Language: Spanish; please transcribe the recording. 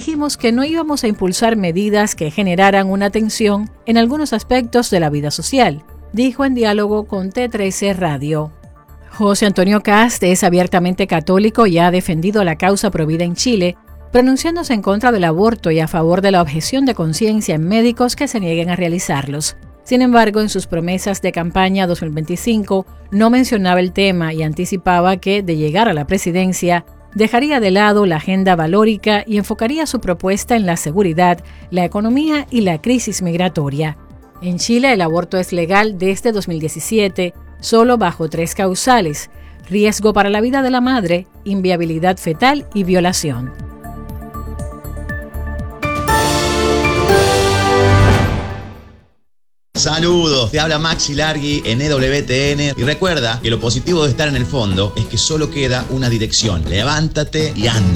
dijimos que no íbamos a impulsar medidas que generaran una tensión en algunos aspectos de la vida social, dijo en diálogo con T13 Radio. José Antonio Kast es abiertamente católico y ha defendido la causa provida en Chile, pronunciándose en contra del aborto y a favor de la objeción de conciencia en médicos que se nieguen a realizarlos. Sin embargo, en sus promesas de campaña 2025 no mencionaba el tema y anticipaba que, de llegar a la presidencia, dejaría de lado la agenda valórica y enfocaría su propuesta en la seguridad, la economía y la crisis migratoria. En Chile, el aborto es legal desde 2017, solo bajo 3 causales: riesgo para la vida de la madre, inviabilidad fetal y violación. Saludos, te habla Maxi Largui en EWTN y recuerda que lo positivo de estar en el fondo es que solo queda una dirección: levántate y anda.